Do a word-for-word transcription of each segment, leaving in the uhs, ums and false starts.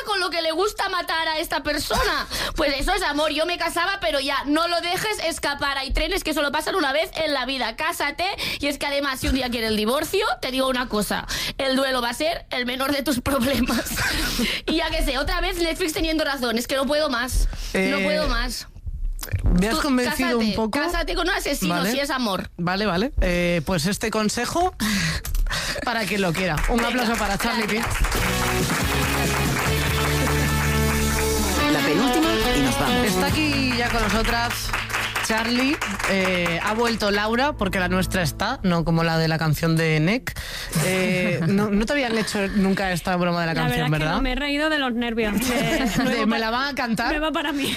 con lo que le gusta matar a esta persona. Pues eso es amor. Yo me casaba, pero ya, no lo dejes escapar. Hay trenes que solo pasan una vez en la vida. Cásate. Y es que además, si un día quiere el divorcio, te digo una cosa, el duelo va a ser el menor de tus problemas. Y ya que sé, otra vez Netflix teniendo razón. Es que no puedo más. Eh... No puedo más. Me has Tú, convencido cásate, un poco. Cásate con un asesino, Vale. si es amor. Vale, vale. Eh, pues este consejo para quien lo quiera. Un Venga, aplauso para Charlie Pitts. La penúltima y nos vamos. Está aquí ya con nosotras Charlie. Eh, ha vuelto Laura, porque la nuestra está, no como la de la canción de N E C. Eh, no, no te habían hecho nunca esta broma de la, La canción, verdad es que ¿verdad? no, me he reído de los nervios. De, De, me la van a cantar. Nueva para mí.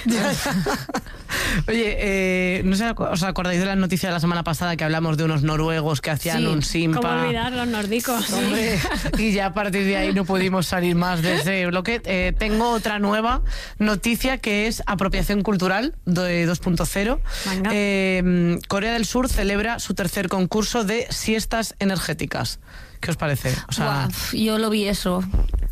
Oye, eh, no sé, ¿os acordáis de la noticia de la semana pasada que hablamos de unos noruegos que hacían Sí, un simpa? ¿Cómo olvidar los nórdicos? Hombre, y ya a partir de ahí no pudimos salir más de ese bloque. Eh, tengo otra nueva noticia que es apropiación cultural de dos punto cero. Eh, Corea del Sur celebra su tercer concurso de siestas energéticas. ¿Qué os parece? O sea, Buah, yo lo vi eso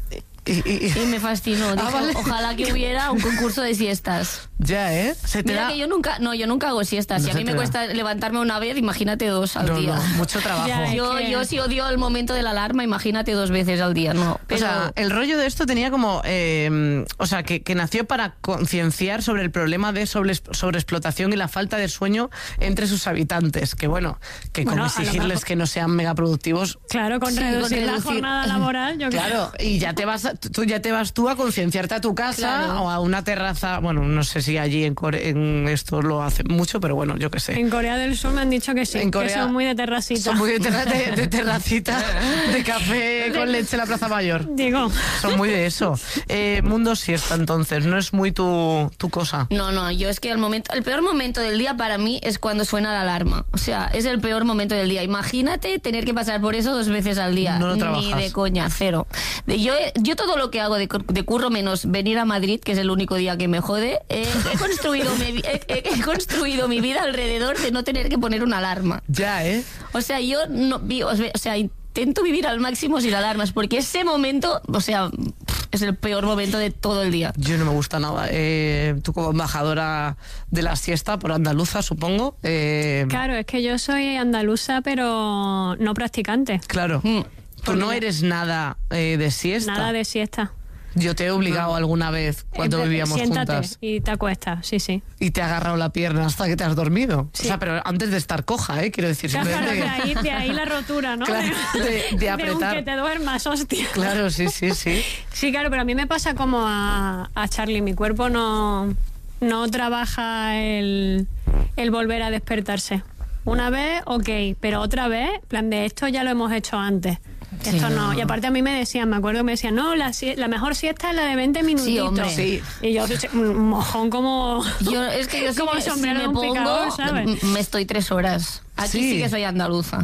y, y- y me fascinó. Dije, vale. ojalá que hubiera un concurso de siestas. ya, ¿eh? Se te Mira da... que yo nunca, no, yo nunca hago siestas. No Si a se mí te me da. cuesta levantarme una vez, imagínate dos al No, día. no, mucho trabajo. Ya, es Yo, que- yo sí odio el momento de la alarma, imagínate dos veces al día, no. Pero O sea, el rollo de esto tenía como... eh, o sea, que, que nació para concienciar sobre el problema de sobre, sobreexplotación y la falta de sueño entre sus habitantes. Que bueno, que Bueno, como a lo exigirles mejor- que no sean megaproductivos... Claro, con Sí, reducir con la reducir. jornada laboral. Yo creo. Claro, y ya te vas a- tú ya te vas tú a concienciarte a tu casa Claro. o a una terraza. Bueno, no sé si allí en, Core- en esto lo hacen mucho, pero bueno, yo qué sé. En Corea del Sur me han dicho que sí, En que Corea son muy de terracita. Son muy de, terra- de- de terracita, de café con leche en la Plaza Mayor. Digo, Son muy de eso. Eh, mundo siesta, entonces, no es muy tu, tu cosa. no, no, yo es que el momento, el peor momento del día para mí es cuando suena la alarma. O sea, es el peor momento del día. Imagínate tener que pasar por eso dos veces al día. No lo Ni trabajas. de coña, cero. De- yo, yo todo lo que hago de, cur- de curro menos venir a Madrid, que es el único día que me jode, eh, he, construido mi, vi- he, he- he construido mi vida alrededor de no tener que poner una alarma. Ya, ¿eh? O sea, yo no vi- o sea, intento vivir al máximo sin alarmas, porque ese momento, o sea, es el peor momento de todo el día. Yo no me gusta nada. Eh, tú como embajadora de la siesta por andaluza, supongo. Eh, claro, es que yo soy andaluza, pero no practicante. claro. Mm. Tú no eres nada eh, de siesta. Nada de siesta. Yo te he obligado alguna vez cuando Eh, vivíamos siéntate juntas y te acuestas, sí, sí. y te he agarrado la pierna hasta que te has dormido. Sí. O sea, pero antes de estar coja, ¿eh? Quiero decir, Claro, simplemente de que- ahí, de ahí la rotura, ¿no? Claro, de- de apretar. un que te duermas, hostia. Claro, sí, sí, sí. Sí, claro, pero a mí me pasa como a, a Charlie. Mi cuerpo no, no trabaja el, el volver a despertarse. Una vez, ok, pero otra vez, en plan de esto ya lo hemos hecho antes. Sí, Esto no. no. Y aparte a mí me decían, me acuerdo que me decían, no, la, sie- la mejor siesta es la de veinte minutitos. hombre. Sí. Y yo, un mojón como... Yo, es que yo si como me, el si sombrero me de un pongo, picador, ¿sabes? m- me estoy tres horas. Aquí Sí. sí, que soy andaluza.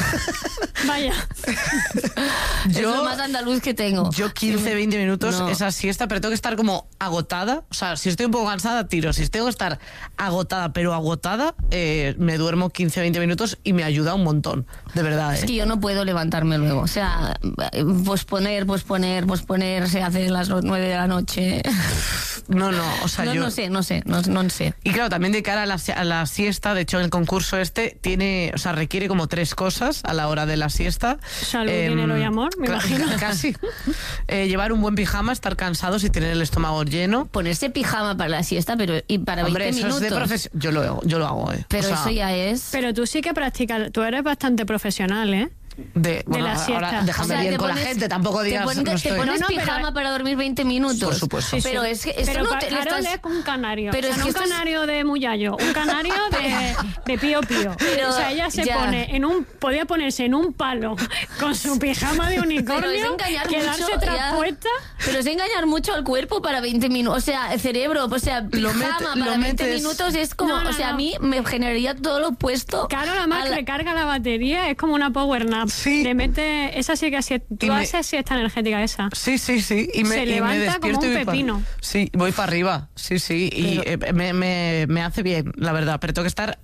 Vaya. Es Yo- lo más andaluz que tengo. Yo quince, veinte minutos No. esa siesta, pero tengo que estar como agotada. O sea, si estoy un poco cansada, tiro. Si tengo que estar agotada, pero agotada, eh, me duermo quince, veinte minutos y me ayuda un montón. De verdad, Es ¿eh? que yo no puedo levantarme luego. O sea, posponer, posponer, posponer, se hace a las nueve de la noche. No, no, o sea, No, yo... no sé, no sé, no, no sé. Y claro, también de cara a la, si- a la siesta, de hecho el concurso este tiene, o sea, requiere como tres cosas a la hora de la siesta. Salud, dinero y amor, me cla- imagino. Casi. Eh, llevar un buen pijama, estar cansados y tener el estómago lleno. Ponerse pijama para la siesta, pero y para Hombre, veinte eso minutos. es de profesión. Yo lo, hago- yo lo hago, ¿eh? Pero O sea, eso ya es. Pero tú sí que practicas, tú eres bastante profesional, ¿eh? De, bueno, la ahora siesta. déjame O sea, bien te con la pones- gente, tampoco te digas. pones, no te estoy- pones No, no, pero- pijama para dormir veinte minutos. Por supuesto. Sí, Pero sí. es que esto pero no pa- te le Carol estás- es un canario. Pero o es sea, que no esto un es- canario de Muyallo, un canario de, de pío pío. Pero o sea, ella se ya. pone en un, podía ponerse en un palo con su pijama de Pero es unicornio, engañar quedarse mucho, traspuesta. ya. Pero es engañar mucho al cuerpo para veinte minutos. O sea, el cerebro, o sea, pijama mete- para lo veinte metes- minutos es como, No, no, o sea, no. a mí me generaría todo lo opuesto. Claro, la más a la- recarga la batería, es como una power nap. Sí. Le mete, esa sí que así, tú Y me- haces siesta energética esa. Sí, sí, sí. Y me, Se y me levanta como despierto un y voy pa- pepino. Sí, voy para arriba. Sí, sí. Y eh, me, me, me hace bien, la verdad. Pero tengo que estar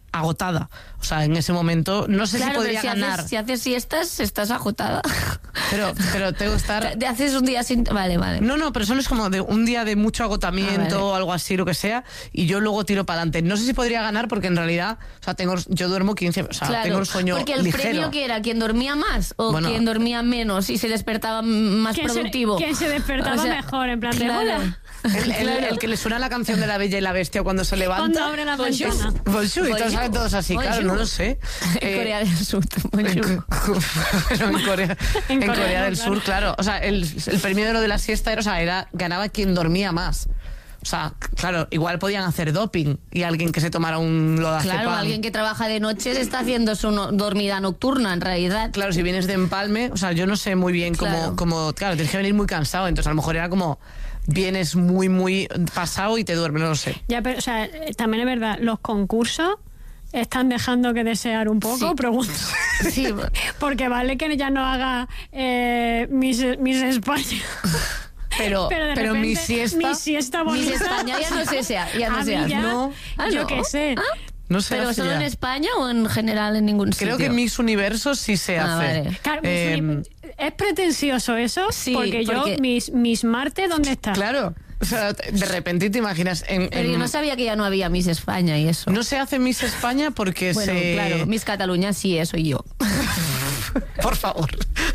agotada. O sea, en ese momento no sé Claro, si podría pero si ganar. Haces, si haces siestas, estás agotada. Pero, pero tengo que estar... Te haces un día sin... Vale, vale. No, no, pero solo es como de un día de mucho agotamiento Ah, vale. o algo así, lo que sea, y yo luego tiro para adelante. No sé si podría ganar porque en realidad, o sea, tengo, yo duermo quince, o sea, Claro, tengo el sueño porque el ligero. premio que era quien dormía más o Bueno. quien dormía menos y se despertaba más ¿Quién se, productivo. quién se despertaba O sea, mejor? En plan de claro. hola. El, el- el que le suena la canción de la Bella y la Bestia cuando se levanta. Cuando abre la Bonjour. ventana. Bonjour, y todos Bonjour. salen todos así, claro, Bonjour. no lo sé. En Eh, Corea del Sur. Bonjour. Pero en Corea, En en Corea, Corea del claro. Sur, claro. O sea, el, el premio de lo de la siesta era, o sea, era, ganaba quien dormía más. O sea, claro, igual podían hacer doping y alguien que se tomara un lodazepam. Claro, alguien que trabaja de noche está haciendo su no- dormida nocturna, en realidad. Claro, si vienes de empalme, o sea, yo no sé muy bien cómo, Claro. cómo, claro, tienes que venir muy cansado, entonces a lo mejor era como, vienes muy, muy pasado y te duermes, no lo sé. Ya, pero, o sea, eh, también es verdad, los concursos están dejando que desear un poco, Sí. pregunto. Sí, Porque vale que ya no haga eh, Miss, Miss España. Pero, Pero, de pero mi repente, siesta, Mi siesta bonita. Miss España ya no sé, sea, ya no A mí seas, ya, ¿no? Ah, yo ¿no? qué sé. Ah, no se ¿Pero hace solo ya. en España o en general en ningún sitio? Creo que Miss Universo sí se Ah, hace. vale. Claro, Eh, Miss Uni- es pretencioso eso, Sí, porque, porque- yo, mis, mis Marte, ¿dónde está? claro, o sea, de repente te imaginas, en, Pero en- yo no sabía que ya no había Miss España y eso. no se hace Miss España porque Bueno, se... claro, Miss Cataluña sí, eso y yo. Por favor.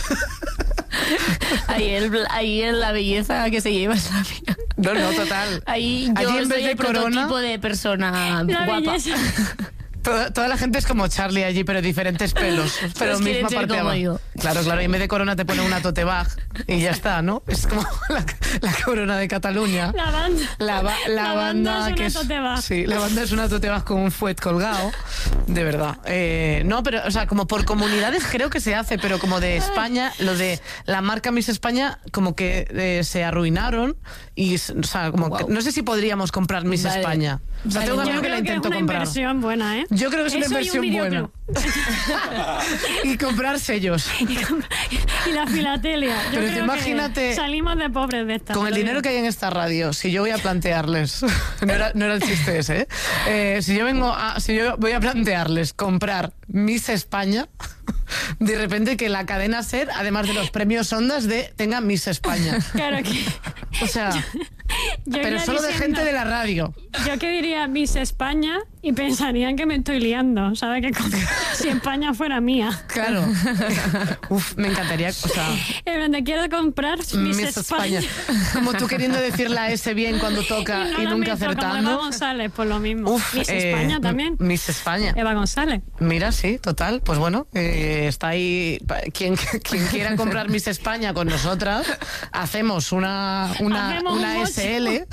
Ahí, el, ahí el- la belleza que se lleva es la mía. No, no, total. Ahí yo Allí en soy vez de el corona, prototipo de persona La guapa. belleza. toda, toda la gente es como Charlie allí, pero diferentes pelos. Pero Todos quieren misma ser parte de como abajo. yo. Claro, claro, y en vez de corona te pone una tote bag y ya está, ¿no? Es como la, la corona de Cataluña. La banda. La, ba- la La banda, banda es que una es. tote bag. Sí, la banda es una tote bag con un fuet colgado. De verdad. Eh, no, pero, o sea, como por comunidades creo que se hace, pero como de España, lo de la marca Miss España, como que eh, se arruinaron. Y, s- o sea, como que- Guau. no sé si podríamos comprar Miss Vale. España. O sea, Vale, tengo un yo amigo que la creo que es intentó una comprar. inversión buena, ¿eh? Yo creo que es una Eso y un inversión buena. videoclub. Y comprar sellos. Y la filatelia. Yo Pero tú creo imagínate- que salimos de pobres de esta. Con el te lo dinero digo. que hay en esta radio, si yo voy a plantearles, no era, no era el chiste ese, ¿eh? Eh, si yo vengo a, si yo voy a plantearles comprar Miss España, de repente que la cadena SER, además de los premios Ondas, de tenga Miss España. Claro que. O sea, Yo pero iría solo de diciendo- gente de la radio. Yo que diría Miss España y pensarían que me estoy liando, ¿sabes? Que como si España fuera mía. Claro. Uf, me encantaría, o sea, En donde quiero comprar Miss, Miss España. Como tú queriendo decir la S bien cuando toca y, no la nunca meto, Como Eva acertando. González, por lo mismo. Uf, Miss eh, España también. Miss España. Eva González. Mira, sí, total. Pues bueno, eh, está ahí. pa- Quien, quien quiera comprar Miss España con nosotras, hacemos una, una, Hacemos una un mocho. S L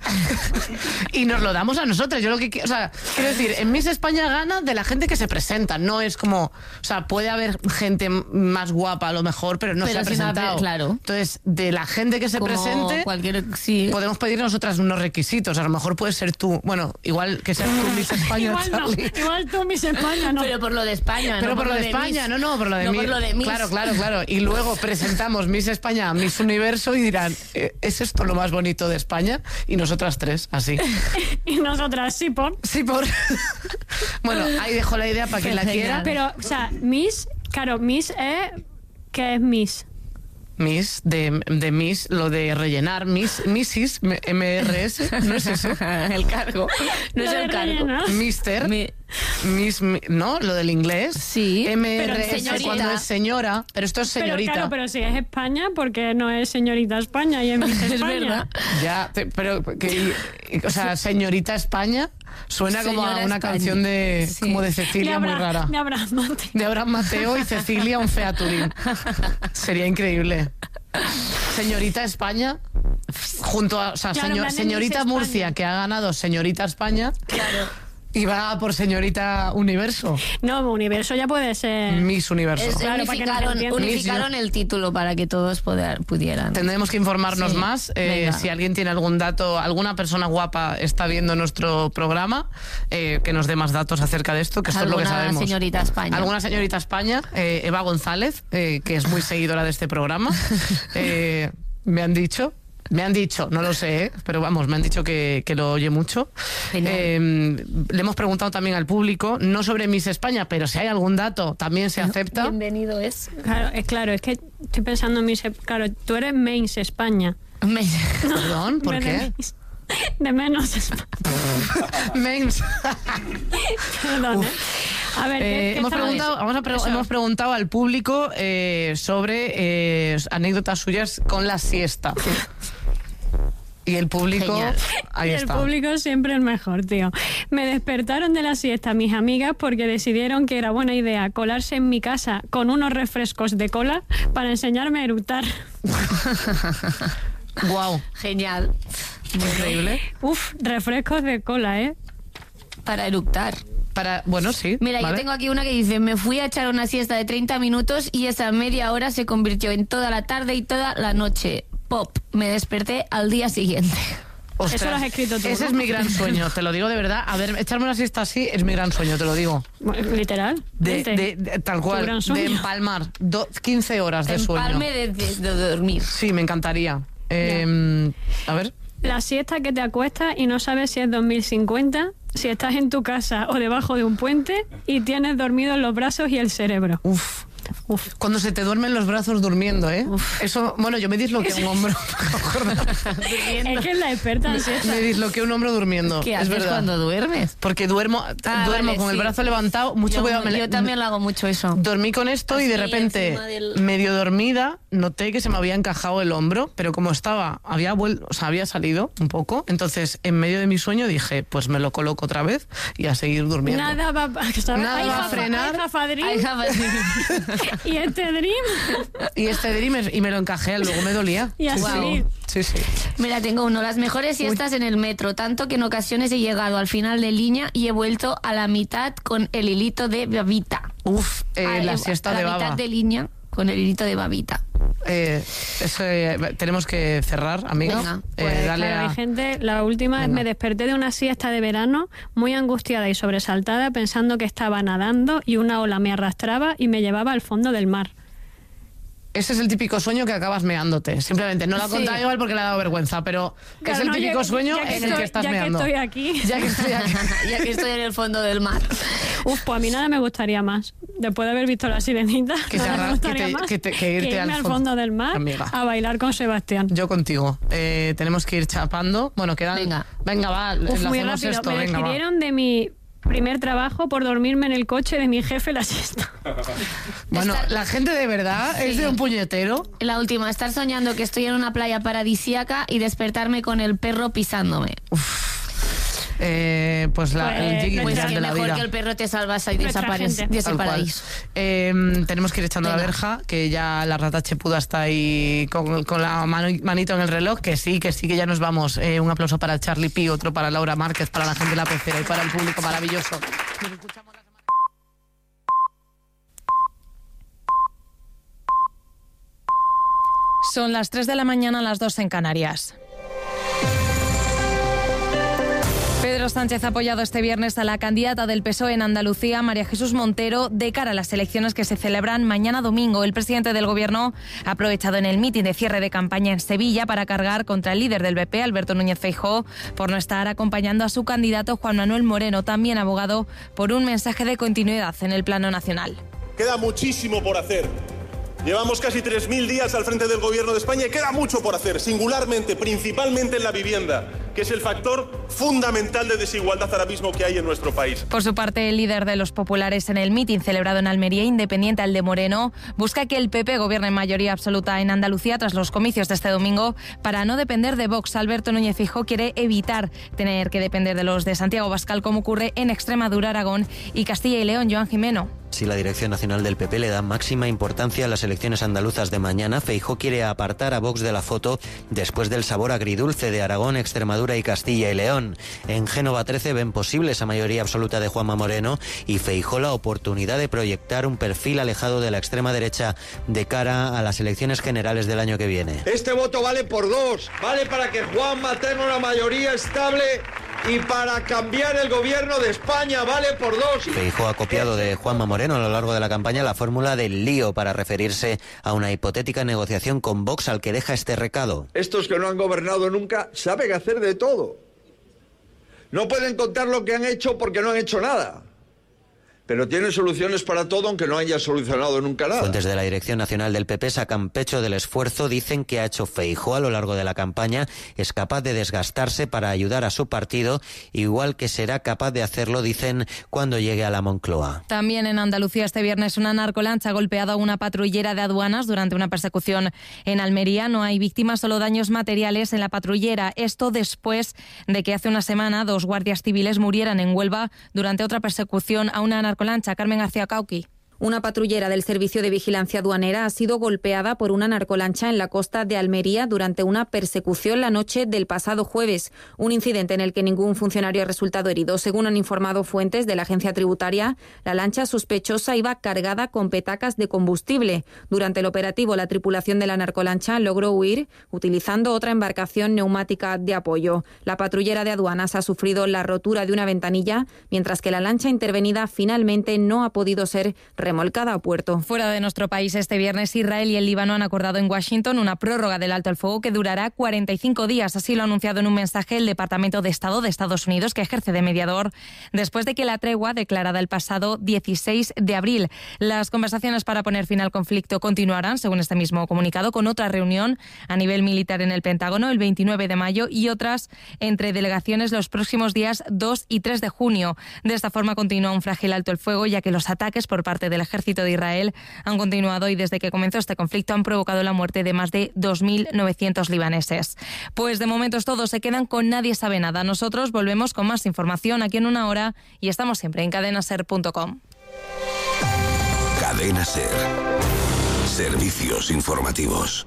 y nos lo damos a nosotras. Yo lo que qui- o sea, quiero decir, en Miss España gana de la gente que se presenta. No es como, o sea, puede haber gente m- más guapa a lo mejor, pero no Pero se ha sin haber- presentado. claro. Entonces, de la gente que se Como presente, cualquier... Sí. podemos pedir nosotras unos requisitos. A lo mejor puedes ser tú. Bueno, igual que seas tú Miss España, Igual no, Charlie. igual tú Miss España no. Pero por lo de España, Pero no por lo de España, Miss. no, no, por lo de, No mi- por lo de Miss. Claro, claro, claro. Y luego presentamos Miss España a Miss Universo y dirán, eh, ¿es esto lo más bonito de España? Y nosotras tres, así. Y nosotras sí, por. Sí, por... Bueno, ahí dejo la idea para quien la quiera. Pero, o sea, Miss, claro, Miss es. ¿Qué es Miss? Miss, de, de Miss, lo de rellenar, Miss, Missis, M R S, ¿no es eso? El cargo. No Lo es de el cargo. rellenar. Mister, Mi- Miss, mi- ¿no? Lo del inglés. Sí, M R pero S señorita. cuando es señora, pero esto es Pero señorita. claro, pero si es España, porque no es señorita España y es Miss Es España. verdad. Ya, te- pero que, o sea, señorita España suena como a Señora una España. canción de Sí. como de De Cecilia muy Abra- rara. De Abraham Mateo. De Abraham Mateo y Cecilia un featuring. Sería increíble. Señorita España junto a, o sea, Claro, señor- en plan de señorita Miss Murcia España. que ha ganado Señorita España Claro. y va por Señorita Universo. No, Universo ya puede ser. Miss Universo. Es- Claro, para que nos unificaron entiendan. unificaron el título para que todos poder- pudieran. Tendremos que informarnos Sí, más. Eh, venga. si alguien tiene algún dato, alguna persona guapa está viendo nuestro programa, eh, que nos dé más datos acerca de esto, que esto es lo que Alguna sabemos. señorita España. Alguna señorita España, eh, Eva González, eh, que es muy seguidora de este programa, eh, me han dicho. Me han dicho, no lo sé, ¿eh? Pero vamos, me han dicho que, que lo oye mucho. Eh, le hemos preguntado también al público, no sobre Miss España, pero si hay algún dato, también se acepta. Bienvenido es. Claro, es claro, es que estoy pensando en Miss... Claro, tú eres Miss España. Me- Perdón, ¿por De qué? Miss- De menos España. Memes. Perdón, ¿eh? A ver, ¿qué, Eh, qué hemos, estaba- preguntado, vamos a pre- Eso. hemos preguntado al público eh, sobre eh, anécdotas suyas con la siesta. Y el público, Genial. ahí Y está. el público siempre es mejor, tío. Me despertaron de la siesta mis amigas porque decidieron que era buena idea colarse en mi casa con unos refrescos de cola para enseñarme a eructar. Guau, Genial. increíble. Uf, refrescos de cola, ¿eh? Para eructar. Para, bueno, sí. Mira, ¿vale? yo tengo aquí una que dice, me fui a echar una siesta de treinta minutos y esa media hora se convirtió en toda la tarde y toda la noche. Pop, me desperté al día siguiente. Ostras, Eso lo has escrito tú, Ese ¿no? es mi gran sueño, te lo digo de verdad. A ver, echarme una siesta así es mi gran sueño, te lo digo. Bueno, literal. De, Vente. de- de- tal Tu cual, gran de sueño. empalmar. Do- quince horas de sueño. Empalme de, de- de dormir. Sí, me encantaría. Eh, a ver. La siesta que te acuestas y no sabes si es dos mil cincuenta, si estás en tu casa o debajo de un puente y tienes dormidos los brazos y el cerebro. Uf. Uf. Cuando se te duermen los brazos durmiendo, ¿eh? Eso, bueno, yo me disloqué un hombro. Es que es la experta en siesta. Me disloqué un hombro durmiendo. ¿Qué es haces verdad. cuando duermes? Porque duermo, Ah, duermo vale, con el sí. brazo levantado, mucho yo, cuidado. me- yo también lo hago mucho eso. Dormí con esto y de Así, repente, encima del- medio dormida, noté que se me había encajado el hombro, pero como estaba, había vuelto, o sea, había salido un poco, entonces en medio de mi sueño dije, pues me lo coloco otra vez y a seguir durmiendo. Nada va, Nada Ay, va a jafa- frenar. ay, jafadrín. Ay, Java, sí. Y este dream. Y este dream es- y me lo encajé, luego me dolía. Y a sí, seguir. sí, sí. Mira, tengo uno. Las mejores siestas en el metro, tanto que en ocasiones he llegado al final de línea y he vuelto a la mitad con el hilito de babita. Uf, eh, Ah, la eh, siesta a la de baba. mitad de línea con el hilito de babita. Eh, eso, eh, tenemos que cerrar, amiga. Venga, Eh, Pues, dale claro, a- hay gente, la última es Venga. me desperté de una siesta de verano muy angustiada y sobresaltada pensando que estaba nadando y una ola me arrastraba y me llevaba al fondo del mar. Ese es el típico sueño que acabas meándote. Simplemente no lo ha Sí. contado igual porque le ha dado vergüenza, pero Claro, es el no, típico ya- sueño ya que en el estoy- que estás ya que meando. estoy aquí. Ya que estoy aquí. Ya que estoy en el fondo del mar. Uf, pues a mí nada me gustaría más. Después de haber visto La Sirenita, Que te nada arra- me gustaría que te- más que te- que irte irme al al fondo. fondo del mar Amiga. a bailar con Sebastián. Yo contigo. Eh, tenemos que ir chapando. Bueno, quedan. Venga. Venga, va. Uf, lo muy hacemos rápido. esto. me Venga, va. despidieron de mi primer trabajo por dormirme en el coche de mi jefe la siesta. Bueno, Estar- la gente de verdad es Sí. de un puñetero. La última, estar soñando que estoy en una playa paradisíaca y despertarme con el perro pisándome. Eh, pues la, Pues, el jig y pues Pues jab que de la mejor vida. que el perro te salvas ahí de esa, Nuestra pares- gente. de ese Tal cual. paraíso. Eh, tenemos que ir echando la Venga. verja, que ya la rata chepuda está ahí con, con la mano, manito en el reloj, que sí, que sí, que ya nos vamos. Eh, un aplauso para Charlie Pi, otro para Laura Márquez, para la gente de la pecera y para el público maravilloso. Nos escuchamos la semana- Son las tres de la mañana, las dos en Canarias. Pedro Sánchez ha apoyado este viernes a la candidata del P S O E en Andalucía, María Jesús Montero, de cara a las elecciones que se celebran mañana domingo. El presidente del Gobierno ha aprovechado en el mitin de cierre de campaña en Sevilla para cargar contra el líder del B P, Alberto Núñez Feijóo, por no estar acompañando a su candidato Juan Manuel Moreno, también abogado por un mensaje de continuidad en el plano nacional. Queda muchísimo por hacer. Llevamos casi tres mil días al frente del Gobierno de España y queda mucho por hacer, singularmente, principalmente en la vivienda, que es el factor fundamental de desigualdad ahora mismo que hay en nuestro país. Por su parte, el líder de los populares en el mitin celebrado en Almería, independiente al de Moreno, busca que el P P gobierne en mayoría absoluta en Andalucía tras los comicios de este domingo para no depender de Vox. Alberto Núñez Feijóo quiere evitar tener que depender de los de Santiago Abascal, como ocurre en Extremadura, Aragón y Castilla y León. Joan Jimeno. Si la dirección nacional del P P le da máxima importancia a las elecciones andaluzas de mañana, Feijóo quiere apartar a Vox de la foto después del sabor agridulce de Aragón, Extremadura y Castilla y León. En Génova trece ven posible esa mayoría absoluta de Juanma Moreno y Feijóo la oportunidad de proyectar un perfil alejado de la extrema derecha de cara a las elecciones generales del año que viene. Este voto vale por dos, vale para que Juanma tenga una mayoría estable y para cambiar el gobierno de España, vale por dos. Feijóo ha copiado de Juanma Moreno a lo largo de la campaña la fórmula del lío para referirse a una hipotética negociación con Vox, al que deja este recado. Estos que no han gobernado nunca saben hacer de todo. No pueden contar lo que han hecho porque no han hecho nada. Pero tienen soluciones para todo, aunque no haya solucionado nunca nada. Fuentes de la Dirección Nacional del P P sacan pecho del esfuerzo, dicen que ha hecho Feijóo a lo largo de la campaña, es capaz de desgastarse para ayudar a su partido, igual que será capaz de hacerlo, dicen, cuando llegue a la Moncloa. También en Andalucía este viernes una narcolancha ha golpeado a una patrullera de aduanas durante una persecución en Almería. No hay víctimas, solo daños materiales en la patrullera. Esto después de que hace una semana dos guardias civiles murieran en Huelva durante otra persecución a una narcolancha. Carmen García Cauqui. Una patrullera del Servicio de Vigilancia Aduanera ha sido golpeada por una narcolancha en la costa de Almería durante una persecución la noche del pasado jueves. Un incidente en el que ningún funcionario ha resultado herido. Según han informado fuentes de la agencia tributaria, la lancha sospechosa iba cargada con petacas de combustible. Durante el operativo, la tripulación de la narcolancha logró huir utilizando otra embarcación neumática de apoyo. La patrullera de aduanas ha sufrido la rotura de una ventanilla, mientras que la lancha intervenida finalmente no ha podido ser remolcada a puerto. Fuera de nuestro país, este viernes Israel y el Líbano han acordado en Washington una prórroga del alto el fuego que durará cuarenta y cinco días. Así lo ha anunciado en un mensaje el Departamento de Estado de Estados Unidos, que ejerce de mediador después de que la tregua declarada el pasado dieciséis de abril. Las conversaciones para poner fin al conflicto continuarán, según este mismo comunicado, con otra reunión a nivel militar en el Pentágono el veintinueve de mayo y otras entre delegaciones los próximos días dos y tres de junio. De esta forma continúa un frágil alto el fuego, ya que los ataques por parte del ejército de Israel han continuado y desde que comenzó este conflicto han provocado la muerte de más de dos mil novecientos libaneses. Pues de momento es todo, se quedan con Nadie sabe nada. Nosotros volvemos con más información aquí en una hora y estamos siempre en cadena ser punto com. Cadena Ser. Servicios informativos.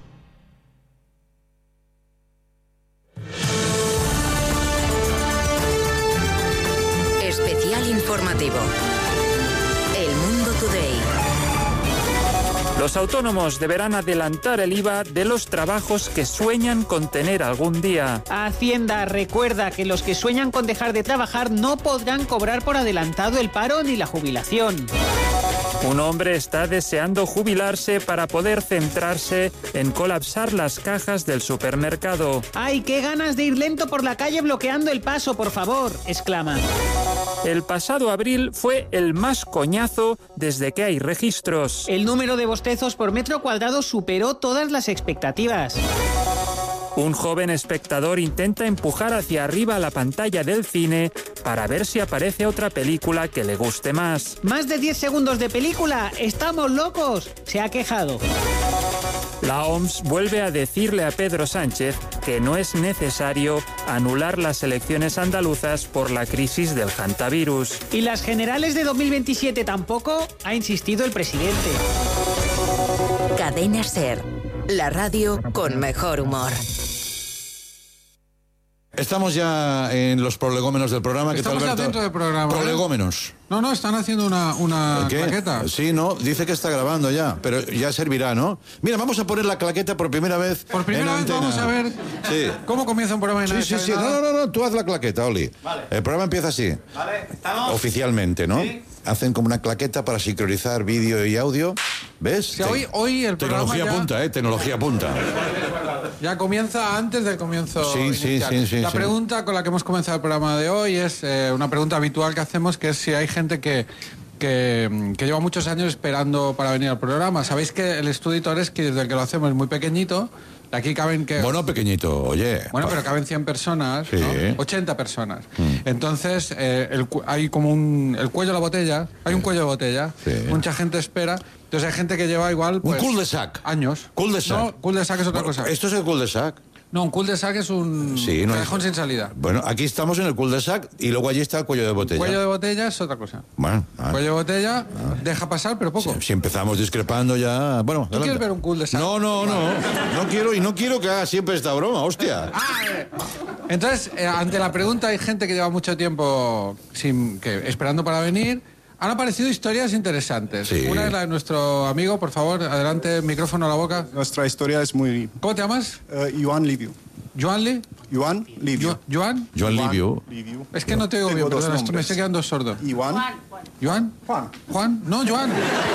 Especial informativo. El Mundo Today. Los autónomos deberán adelantar el I V A de los trabajos que sueñan con tener algún día. Hacienda recuerda que los que sueñan con dejar de trabajar no podrán cobrar por adelantado el paro ni la jubilación. Un hombre está deseando jubilarse para poder centrarse en colapsar las cajas del supermercado. ¡Ay, qué ganas de ir lento por la calle bloqueando el paso, por favor!, exclama. El pasado abril fue el más coñazo desde que hay registros. El número de bostezos por metro cuadrado superó todas las expectativas. Un joven espectador intenta empujar hacia arriba la pantalla del cine para ver si aparece otra película que le guste más. Más de diez segundos de película, ¡estamos locos!, se ha quejado. La O M S vuelve a decirle a Pedro Sánchez que no es necesario anular las elecciones andaluzas por la crisis del hantavirus. ¿Y las generales de dos mil veintisiete tampoco?, ha insistido el presidente. Cadena Ser, la radio con mejor humor. Estamos ya en los prolegómenos del programa. ¿Qué Estamos tal, ya Berto? dentro del programa. Prolegómenos. No, no, están haciendo una, una ¿Qué? claqueta. Sí, no, dice que está grabando ya, pero ya servirá, ¿no? Mira, vamos a poner la claqueta por primera vez. Por primera en vez antena. vamos a ver Sí. cómo comienza un programa de Sí, Nadie sí, sabe sí. nada. No, no, no, tú haz la claqueta, Oli. Vale. El programa empieza así. Vale, estamos. Oficialmente, ¿no? Sí. Hacen como una claqueta para sincronizar vídeo y audio. ¿Ves? Sí, hoy, hoy el programa Tecnología ya, punta, ¿eh? Tecnología punta. ya comienza antes del comienzo Sí, sí, inicial. sí, sí, La sí. pregunta con la que hemos comenzado el programa de hoy es eh, una pregunta habitual que hacemos, que es si hay gente que, que, que lleva muchos años esperando para venir al programa. Sabéis que el estudio es que desde que lo hacemos es muy pequeñito. Aquí caben que... Bueno, pequeñito, oye. Bueno, pero caben cien personas, Sí. ¿no? ochenta personas. Mm. Entonces, eh, el cu- hay como un... El cuello de la botella, hay un cuello de botella, Sí. mucha gente espera. Entonces hay gente que lleva igual, pues... Un cul-de-sac. Años. Cul-de-sac. No, cul-de-sac es otra Bueno, cosa. ¿Esto es el cul-de-sac? No, un cul-de-sac es un Sí, no es- callejón sin salida. Bueno, aquí estamos en el cul-de-sac y luego allí está el cuello de botella. Cuello de botella es otra cosa. Bueno, ah, Cuello de botella deja pasar, pero poco. si empezamos discrepando ya... Bueno, ¿Tú quieres ver un cul-de-sac? No, no, no. No quiero y no quiero que haga siempre esta broma, hostia. Entonces, eh, ante la pregunta, hay gente que lleva mucho tiempo sin, que, esperando para venir. Han aparecido historias interesantes. Sí. Una es la de nuestro amigo, por favor, adelante, micrófono a la boca. Nuestra historia es muy... ¿Cómo te llamas? Uh, Joan Liviu. ¿Joan Lee? Joan Livio. ¿Joan? Joan Livio. Es que no te oigo bien, perdona, me estoy quedando sordo. Juan. ¿Joan? Juan. ¿Juan? No, Joan.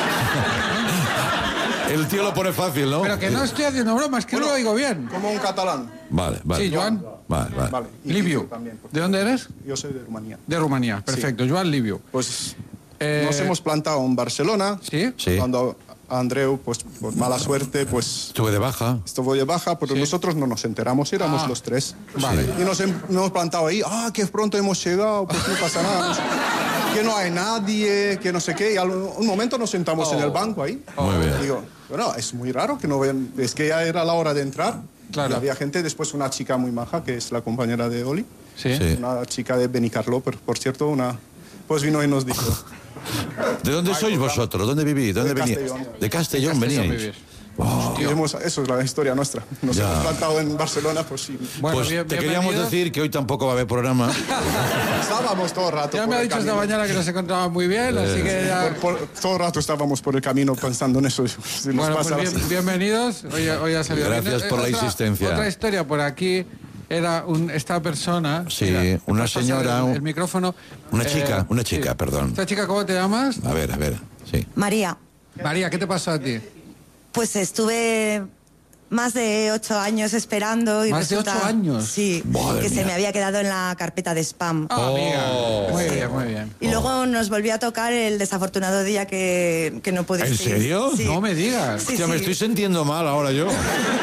El tío lo pone fácil, ¿no? Pero que no estoy haciendo bromas, que no lo oigo bien. Como un catalán. Vale, vale. Sí, Joan. Vale, vale. Vale. Y Livio. también. ¿De dónde eres? Yo soy de Rumanía. De Rumanía, perfecto. Joan Livio. Pues Eh, nos hemos plantado en Barcelona. ¿Sí? Sí. Cuando Andreu, pues por mala suerte, pues Estuve de baja. estuvo de baja, pero Sí. nosotros no nos enteramos, éramos Ah. los tres. Vale. Y nos hem- nos hemos plantado ahí, ah, que pronto hemos llegado, pues no pasa nada. no sé, que no hay nadie, que no sé qué. Y al un momento nos sentamos Oh. en el banco ahí. Muy bien. Digo, bueno, es muy raro que no vean, es que ya era la hora de entrar. Claro. Y había gente, después una chica muy maja, que es la compañera de Oli. Sí. Sí. Una chica de Benicarló, por, por cierto, una... Pues vino y nos dijo... ¿De dónde sois vosotros? ¿Dónde vivís? ¿Dónde De venís? Castellón. De Castellón Castellón veníais. vivís. Y hemos- eso es la historia nuestra. Nos Ya. hemos plantado en Barcelona, pues sí. Bueno, Pues bien- te queríamos bienvenidos. decir que hoy tampoco va a haber programa. Estábamos todo el rato. Ya por me ha el dicho esta camino. mañana que nos encontraba muy bien, así que ya... Por- por- todo el rato estábamos por el camino pensando en eso. Si nos Bueno, pasa pues bien- así. bienvenidos. Hoy, hoy ha salido bien. Gracias Eh, por la otra- insistencia. Otra historia por aquí era un, esta persona. Sí, Mira, una ¿me puedes pasar señora, El, un- el micrófono. Una Eh, chica, una sí. chica, perdón. Esta chica, ¿cómo te llamas? A ver, a ver. Sí. María, María, ¿qué te pasó a ti? pues estuve más de ocho años esperando y ¿Más de resulta- ocho años? Sí, Madre que se mía. me había quedado en la carpeta de spam. Ah, amiga. Muy bien, muy bien. Y luego nos volvió a tocar el desafortunado día que, que no pude ¿En serio? Sí. No me digas. Sí, Hostia, me sí. estoy sintiendo mal ahora yo.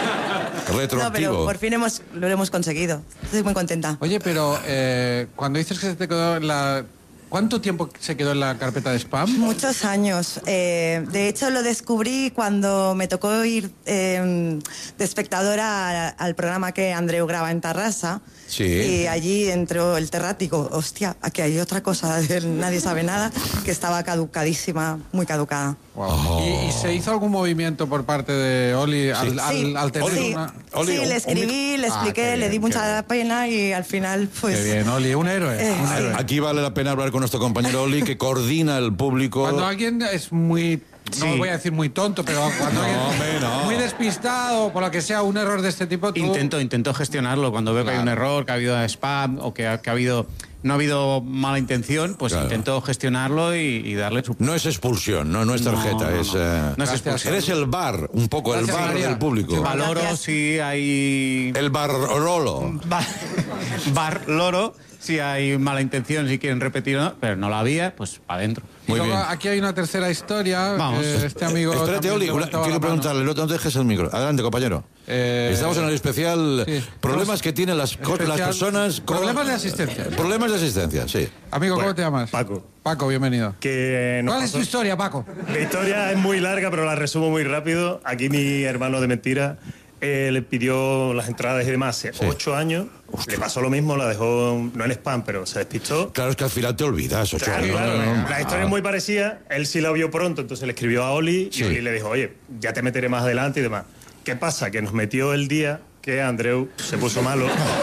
No, Retroactivo. pero por fin hemos, lo hemos conseguido. Estoy muy contenta. Oye, pero eh, cuando dices que se te quedó en la... ¿Cuánto tiempo se quedó en la carpeta de spam? Muchos años. Eh, de hecho, lo descubrí cuando me tocó ir eh, de espectadora a- al programa que Andreu graba en Tarrasa. Sí. Y allí entró el terrático. Hostia, aquí hay otra cosa, del nadie sabe nada, que estaba caducadísima, muy caducada. Wow. ¿Y, y se hizo algún movimiento por parte de Oli al, al- Sí, al tener sí, una... sí, le escribí, le Ah, expliqué, qué le di bien, mucha pena y al final, pues... Qué bien, Oli, un héroe. Eh, un héroe. Aquí vale la pena hablar con nuestro compañero Oli, que coordina el público. Cuando alguien es muy... No Sí. voy a decir muy tonto, pero cuando No, alguien hombre, no. muy despistado, por lo que sea, un error de este tipo, tú... Intento, intento gestionarlo cuando veo que hay un error, que ha habido spam o que ha, que ha habido no ha habido mala intención, pues Claro. intento gestionarlo y, y darle su... No es expulsión, no, no es tarjeta, No, no, es... no. eh, No es expulsión. Eres el bar, un poco, el Gracias, bar María. del público. Valoro si hay... El bar rolo. Bar, bar loro, si hay mala intención, si quieren repetir o no, pero no la había, pues para adentro. Y luego aquí hay una tercera historia. Vamos. que este amigo... Espérate, también Oli, una- levantaba quiero la mano. preguntarle, no te dejes el micro. Adelante, compañero. Eh, Estamos en el especial sí. problemas que tienen las, co- Especial- las personas... con- Problemas de asistencia. Problemas de asistencia, sí. Amigo, ¿cómo Bueno, te llamas? Paco. Paco, bienvenido. Que nos ¿Cuál es tu pasó- historia, Paco? La historia es muy larga, pero la resumo muy rápido. Aquí mi hermano de mentira eh, le pidió las entradas y demás hace ocho años. Le pasó lo mismo, la dejó no en spam, pero se despistó. Claro, es que al final te olvidas. Ocho Claro, años, claro, no, no, no. la historia es muy parecida. Él sí la vio pronto, entonces le escribió a Oli Sí. y Oli le dijo, oye, ya te meteré más adelante y demás. ¿Qué pasa? Que nos metió el día que Andreu se puso malo.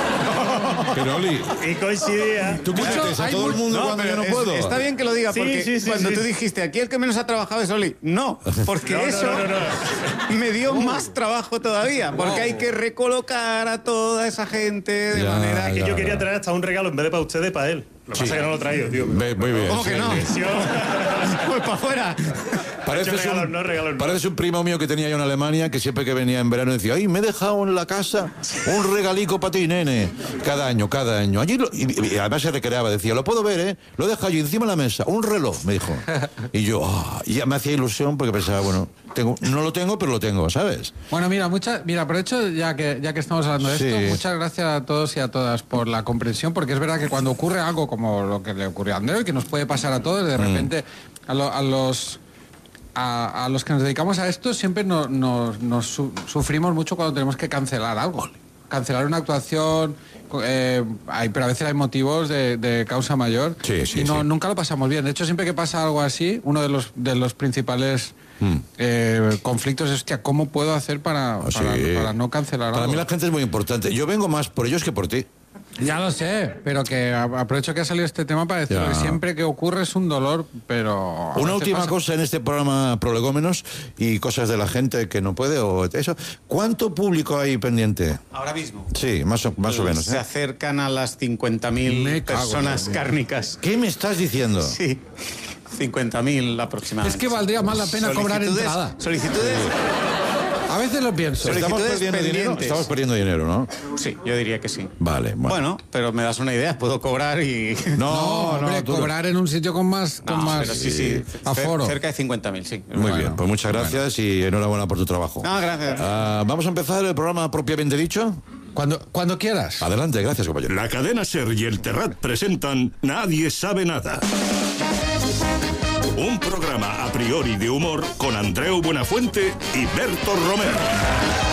Pero Oli, Y coincidía... tú qué metes a todo el mundo No, cuando pero yo no es- puedo. está bien que lo diga, Sí, porque sí, sí, cuando sí. tú dijiste, aquí el que menos ha trabajado es Oli. No, porque No, no, eso no, no, no. me dio más trabajo todavía, porque hay que recolocar a toda esa gente de Ya, manera Que ya, yo quería ya. traer hasta un regalo en vez de para ustedes, para él. Lo que Sí. pasa es que no lo he traído, tío. Ve- Muy bien. ¿Cómo que sí. no? Presión. Pues para afuera. Pareces regalos, un, no, regalos, no. pareces un primo mío que tenía yo en Alemania que siempre que venía en verano decía, ay, me he dejado en la casa un regalico para ti, nene. Cada año, cada año. Allí lo- y, y además se recreaba, decía, lo puedo ver, ¿eh? Lo deja allí encima de la mesa, un reloj, me dijo. Y yo, ah, y ya me hacía ilusión porque pensaba, bueno, tengo, no lo tengo, pero lo tengo, ¿sabes? Bueno, mira, mucha, mira, aprovecho ya que, ya que estamos hablando de Sí. esto, muchas gracias a todos y a todas por la comprensión, porque es verdad que cuando ocurre algo como lo que le ocurrió a Andreu y que nos puede pasar a todos, de repente a, lo- a los... A, a los que nos dedicamos a esto siempre no- no- nos su- sufrimos mucho cuando tenemos que cancelar algo. Cancelar una actuación, eh, hay, pero a veces hay motivos de, de causa mayor Sí, sí, y no, sí. nunca lo pasamos bien. De hecho, siempre que pasa algo así, uno de los, de los principales Mm. eh, conflictos es, hostia, ¿cómo puedo hacer para, Ah, para, sí. para no cancelar Para algo? mí la gente es muy importante. Yo vengo más por ellos que por ti. Ya lo sé, pero que a- aprovecho que ha salido este tema para decir Ya. que siempre que ocurre es un dolor, pero... a Una veces última pasa- cosa en este programa Prolegómenos y cosas de la gente que no puede o eso. ¿Cuánto público hay pendiente? Ahora mismo. Sí, más o, más o menos. Se ¿eh? acercan a las cincuenta mil Me cago en personas la- cárnicas. ¿Qué me estás diciendo? Sí, cincuenta mil aproximadamente. Es que valdría más la pena cobrar Solicitudes- entrada. Solicitudes. A veces lo pienso. Estamos Solicitudes perdiendo dinero. pendientes. Estamos perdiendo dinero, ¿no? Sí, yo diría que sí. Vale, bueno. Bueno, pero me das una idea, puedo cobrar y... No, hombre, tú no. cobrar en un sitio con más, con No, más pero sí, sí, cer- aforo. cerca de cincuenta mil, sí. Muy bien, pues muchas gracias y enhorabuena por tu trabajo. No, gracias. Ah, Vamos a empezar el programa propiamente dicho. Cuando, cuando quieras. Adelante, gracias, compañero. La cadena SER y el Terrat presentan Nadie sabe nada. Un programa a priori de humor con Andreu Buenafuente y Berto Romero.